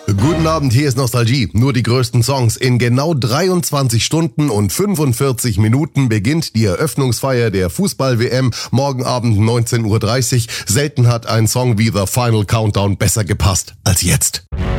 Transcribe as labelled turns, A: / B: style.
A: Guten Abend, hier ist Nostalgie. Nur die größten Songs. In genau 23 Stunden und 45 Minuten beginnt die Eröffnungsfeier der Fußball-WM. Morgen Abend 19:30 Uhr. Selten hat ein Song wie The Final Countdown besser gepasst als jetzt.